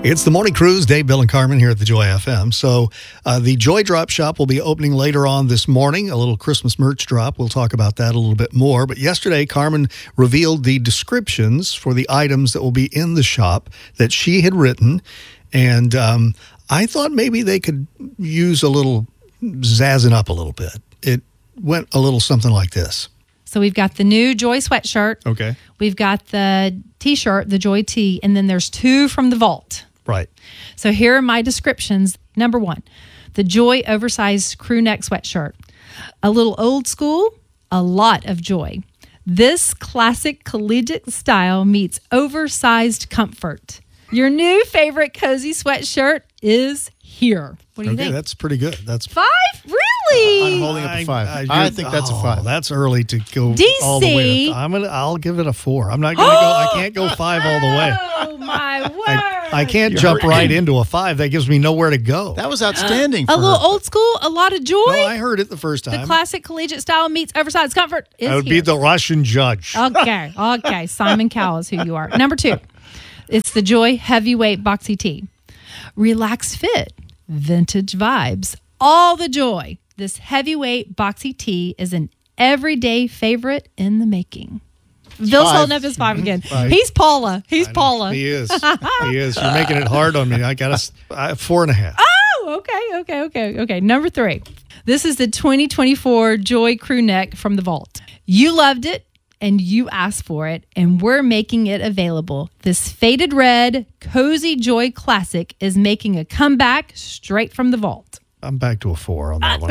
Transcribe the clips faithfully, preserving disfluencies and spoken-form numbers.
It's the Morning Cruise, Dave, Bill, and Carmen here at the Joy F M. So uh, the Joy Drop Shop will be opening later on this morning, a little Christmas merch drop. We'll talk about that a little bit more. But yesterday, Carmen revealed the descriptions for the items that will be in the shop that she had written. And um, I thought maybe they could use a little zazzing up a little bit. It went a little something like this. So we've got the new Joy sweatshirt. Okay. We've got the T-shirt, the Joy Tee, and then there's two from the vault. Right. So here are my descriptions. Number one, the Joy oversized crew neck sweatshirt. A little old school, a lot of joy. This classic collegiate style meets oversized comfort. Your new favorite cozy sweatshirt is here. What do you okay, think? That's pretty good. That's Five? Really? I'm holding up a five. I, I think that's oh, a five. That's early to go D C. all the way. I'm gonna. I'll give it a four. I'm not gonna go. I can't go five all the way. Oh my word! I, I can't You're jump hurting. right into a five. That gives me nowhere to go. That was outstanding. A for little her. old school, a lot of joy. No, I heard it the first time. The classic collegiate style meets oversized comfort is I would here. be the Russian judge. Okay, okay. Simon Cowell is who you are. Number two, it's the Joy Heavyweight Boxy Tee. Relaxed fit, vintage vibes, all the joy. This heavyweight boxy tee is an everyday favorite in the making. Bill's Five. holding up his five again. Five. He's Paula. He's I know. Paula. He is. He is. You're making it hard on me. I got a s- uh, four and a half. Oh, okay, okay, okay, okay. Number three. This is the twenty twenty-four Joy Crew Neck from the Vault. You loved it and you asked for it, and we're making it available. This faded red, cozy Joy classic is making a comeback straight from the Vault. I'm back to a four on that one.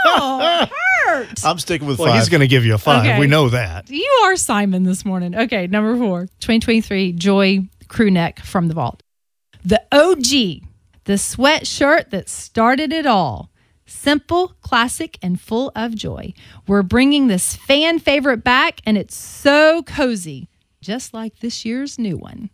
Oh, hurt. I'm sticking with Well, five. he's going to give you a five. Okay. We know that. You are Simon this morning. Okay, number four, twenty twenty-three Joy Crew Neck from the Vault. The O G, the sweatshirt that started it all. Simple, classic, and full of joy. We're bringing this fan favorite back, and it's so cozy, just like this year's new one.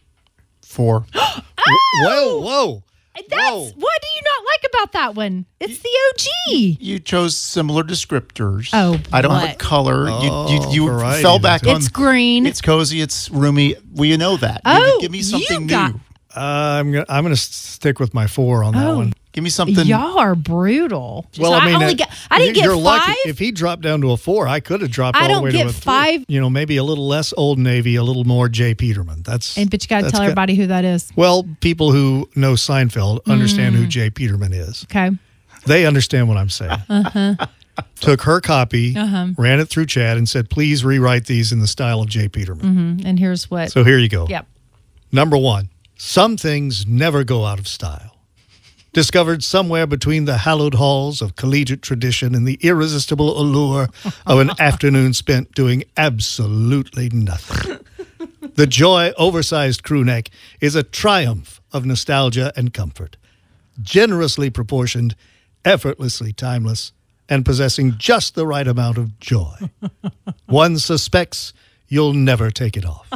Four. Whoa, whoa. That's Whoa. what do you not like about that one? It's the O G. You chose similar descriptors. Oh, I don't have a what? color. Oh, you you, you variety, fell back that's on. It's green. It's cozy. It's roomy. Well, you know that. Give me- Oh, give me you something got- new. Uh, I'm gonna I'm gonna stick with my four on that Oh. one. Give me something. Y'all are brutal. Well, I mean, only uh, get, I didn't you're get lucky. five. If he dropped down to a four, I could have dropped I all don't the way get to a three. five. You know, maybe a little less Old Navy, a little more Jay Peterman. That's and but you got to that's tell good. everybody who that is. Well, people who know Seinfeld understand who Jay Peterman is. Okay. They understand what I'm saying. Uh-huh. Took her copy, Uh-huh. ran it through Chad, and said, please rewrite these in the style of Jay Peterman. And here's what. So here you go. Yep. Number one, some things never go out of style. Discovered somewhere between the hallowed halls of collegiate tradition and the irresistible allure of an afternoon spent doing absolutely nothing. The Joy oversized crew neck is a triumph of nostalgia and comfort. Generously proportioned, effortlessly timeless, and possessing just the right amount of joy. One suspects you'll never take it off.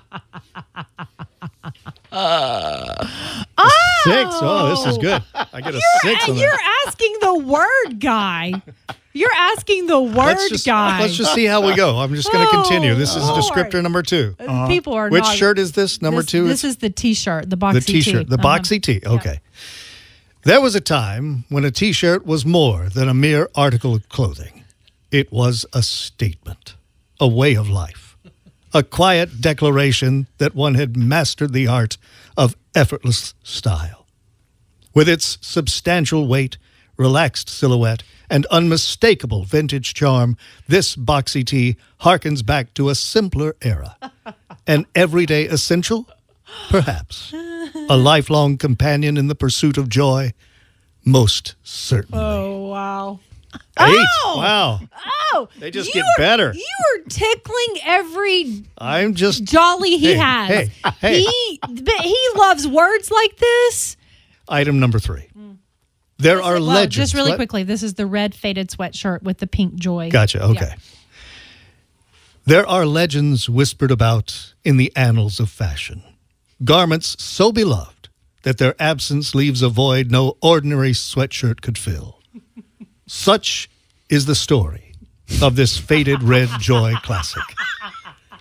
Oh, Six. Oh, this is good. I get a six on you're that. asking the word guy. You're asking the word Let's just, guy. let's just see how we go. I'm just going to Oh, continue. This is Lord. descriptor number two. Uh, People are Which not, shirt is this? Number this, two? This It's is the T-shirt, the boxy the T-shirt, tee. the Uh-huh. boxy tee. Okay. There was a time when a T-shirt was more than a mere article of clothing. It was a statement, a way of life, a quiet declaration that one had mastered the art of effortless style. With its substantial weight, relaxed silhouette, and unmistakable vintage charm, this boxy tee harkens back to a simpler era. An everyday essential? Perhaps. A lifelong companion in the pursuit of joy? Most certainly. Oh, wow. Eight. Oh! Wow. Oh, They just you get are- better. You are tickling every I'm just jolly he Hey, has. hey, hey. He, but he loves words like this. item number three. There are Well, legends. Just really What? quickly, this is the red faded sweatshirt with the pink joy. Gotcha. Okay. Yeah. There are legends whispered about in the annals of fashion. Garments so beloved that their absence leaves a void no ordinary sweatshirt could fill. Such is the story of this faded red joy classic.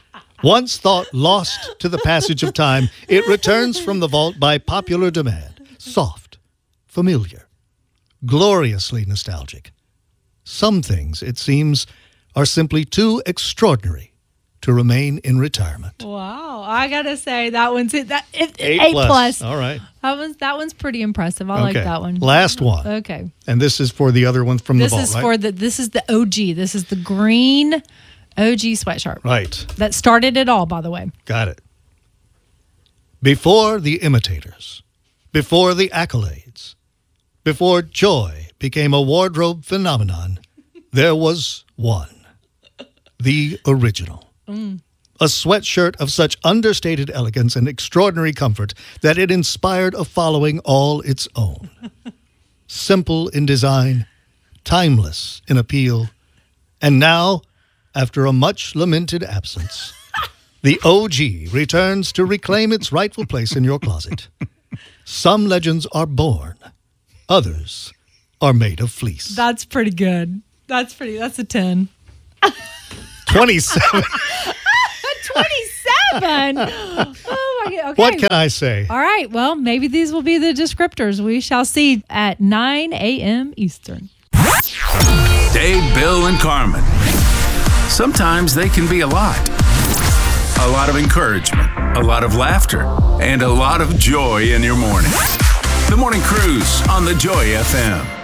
Once thought lost to the passage of time, it returns from the vault by popular demand. Soft, familiar, gloriously nostalgic. Some things, it seems, are simply too extraordinary to remain in retirement. Wow, I gotta say that one's it. That it, Eight eight plus. plus. All right. That one's that one's pretty impressive. I like Okay. that one. Last one. Okay. And this is for the other one from This the vault, is right? for the this is the O G. This is the green O G sweatshirt. Right. That started it all, by the way. Got it. Before the imitators, before the accolades, before joy became a wardrobe phenomenon, there was one. The original. Mm. A sweatshirt of such understated elegance and extraordinary comfort that it inspired a following all its own. Simple in design, timeless in appeal, and now, after a much lamented absence, the O G returns to reclaim its rightful place in your closet. Some legends are born, others are made of fleece. That's pretty good. That's pretty. That's a ten. twenty-seven. twenty-seven. Oh my god. Okay. What can I say? All right. Well, maybe these will be the descriptors. We shall see at nine a.m. Eastern. Dave, Bill, and Carmen. Sometimes they can be a lot. A lot of encouragement, a lot of laughter, and a lot of joy in your morning. The Morning Cruise on the Joy F M.